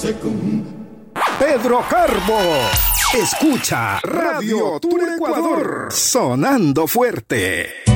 Pedro Carbo. Escucha Radio Tour Ecuador, sonando fuerte.